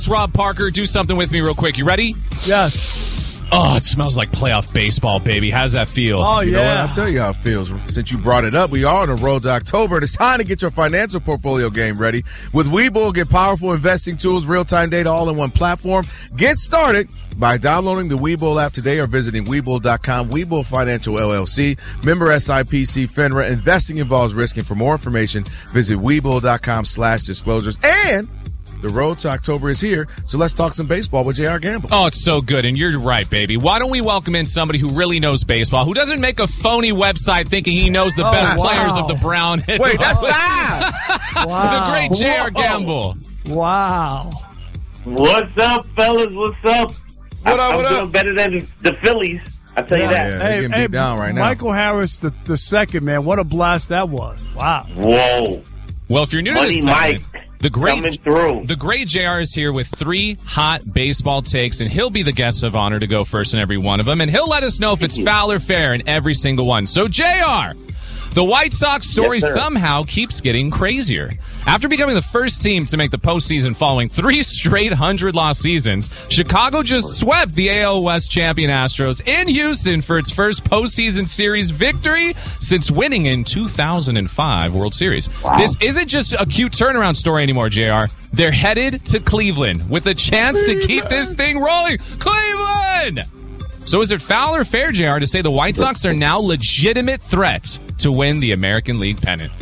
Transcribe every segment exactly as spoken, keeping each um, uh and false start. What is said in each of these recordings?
Rob Parker, do something with me real quick. You ready? Yes. Oh, it smells like playoff baseball, baby. How's that feel? Oh, You know what? yeah. I'll tell you how it feels. Since you brought it up, we are on the road to October. And it's time to get your financial portfolio game ready. With Webull, get powerful investing tools, real-time data, all in one platform. Get started by downloading the Webull app today or visiting Webull dot com. Webull Financial L L C. Member S I P C FINRA. Investing involves risk. And for more information, visit Webull dot com slash disclosures. And the road to October is here, so let's talk some baseball with J R. Gamble. Oh, it's so good, and you're right, baby. Why don't we welcome in somebody who really knows baseball, who doesn't make a phony website thinking he knows the Oh, best wow. players of the Brown. Wait, that's five! The great J R. Gamble. Wow. What's up, fellas? What's up? What up, I'm what doing up? better than the Phillies. I tell you Yeah, that. yeah. They're getting beat down right now. Michael Harris, the, the second, man. What a blast that was. Wow. Whoa. Well, if you're new to Money this segment, Mike the coming great through. the great J R is here with three hot baseball takes, and he'll be the guest of honor to go first in every one of them, and he'll let us know if it's foul or fair in every single one. So, J R, the White Sox story Yes, sir. somehow keeps getting crazier. After becoming the first team to make the postseason following three straight one hundred-loss seasons, Chicago just swept the A L West champion Astros in Houston for its first postseason series victory since winning in two thousand five World Series. This isn't just a cute turnaround story anymore, J R. They're headed to Cleveland with a chance to keep this thing rolling. Cleveland! So is it foul or fair, J R, to say the White Sox are now legitimate threats to win the American League pennant?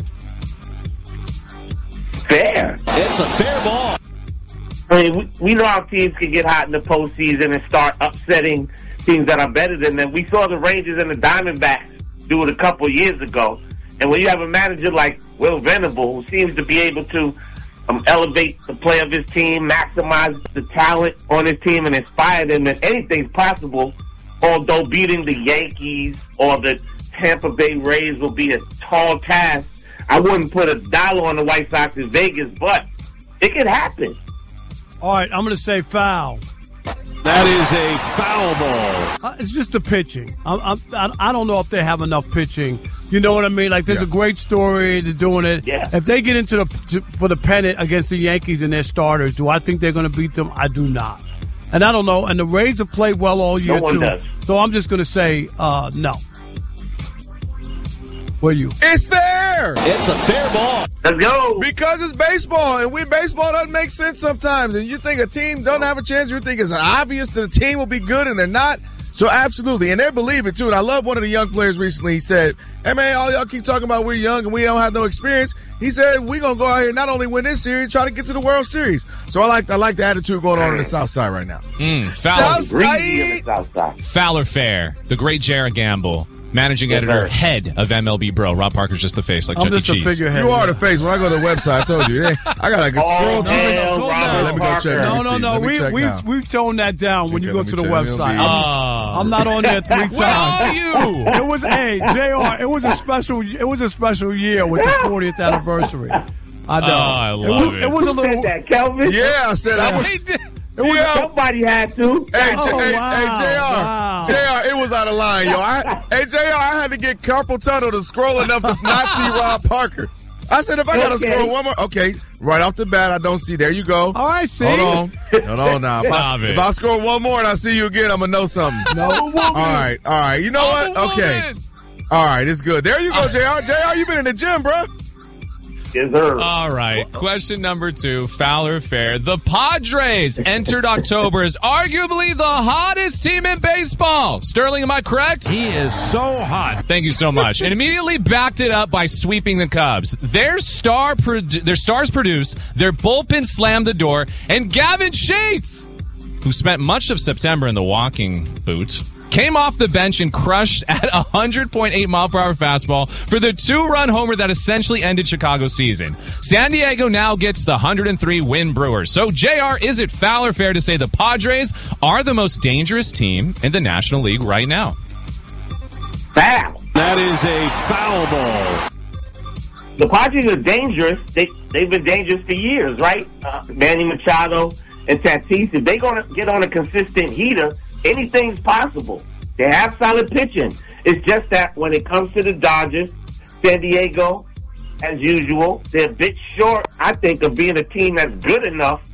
Fair. It's a fair ball. I mean, we, we know how teams can get hot in the postseason and start upsetting teams that are better than them. We saw the Rangers and the Diamondbacks do it a couple of years ago. And when you have a manager like Will Venable, who seems to be able to um, elevate the play of his team, maximize the talent on his team, and inspire them that anything's possible, although beating the Yankees or the Tampa Bay Rays will be a tall task, I wouldn't put a dollar on the White Sox in Vegas, but it could happen. All right, I'm going to say foul. That is a foul ball. Uh, it's just the pitching. I, I, I don't know if they have enough pitching. You know what I mean? Like, there's Yeah. a great story. They're doing it. Yeah. If they get into the to, for the pennant against the Yankees and their starters, do I think they're going to beat them? I do not. And I don't know. And the Rays have played well all year, No one too. does. So I'm just going to say uh, no. What are you? It's fair! It's a fair ball. Let's go. Because it's baseball, and when baseball doesn't make sense sometimes, and you think a team doesn't have a chance, you think it's obvious that a team will be good, and they're not. So absolutely, and they believe it too. And I love one of the young players recently. He said, "Hey man, all y'all keep talking about we're young and we don't have no experience." He said, "We're gonna go out here and not only win this series, try to get to the World Series." So I like I like the attitude going on on the South Side right now. Mm, foul, South- Breezy in the South Side. foul or fair? The great J R. Gamble, managing Yes, editor, sir. head of M L B Bro. Rob Parker's just the face, like I'm Chuck E. just a Cheese. figurehead. You are the face. When I go to the website, I told you, hey, I gotta go scroll Oh, through. hell, Go Robert now. Let me go check. Parker. Let No, me no, see. no. Let me We, check we've, now. we've toned that down when Okay, you go let to me the check. It'll be- website. Oh. I'm not on there three Where times. are you? It was hey J R. It was a special. It was a special year with the fortieth anniversary. I know. Oh, I love it was, it. it was a Who said little. that, Kelvin? Yeah, I said I was. They did. It was, Yeah. Somebody had to. Hey, Oh, J- hey, wow, hey, J R, wow. J R, it was out of line, yo. I, hey, J R, I had to get carpal tunnel to scroll enough to not see Rob Parker. I said, if I gotta Okay. scroll one more, okay, right off the bat, I don't see. There you go. All right, see. Hold on, hold on now. If Stop I, it. if I scroll one more and I see you again, I'm gonna know something. No. All right, all right. You know what? Oh, Okay, woman. all right, it's good. There you go, J R. J R, you been in the gym, bro. Yes, sir. All right. Question number two, foul or fair? The Padres entered October as arguably the hottest team in baseball. Sterling, am I correct? He is so hot. Thank you so much. And immediately backed it up by sweeping the Cubs. Their star, produ- their stars produced, their bullpen slammed the door, and Gavin Sheets, who spent much of September in the walking boot, came off the bench and crushed at a one hundred point eight mile per hour fastball for the two-run homer that essentially ended Chicago's season. San Diego now gets the one hundred three win Brewers. So, J R, is it foul or fair to say the Padres are the most dangerous team in the National League right now? Foul. That is a foul ball. The Padres are dangerous. They, they've been dangerous for years, right? Uh, Manny Machado and Tatis, if they're going to get on a consistent heater, anything's possible. They have solid pitching. It's just that when it comes to the Dodgers, San Diego, as usual, they're a bit short, I think, of being a team that's good enough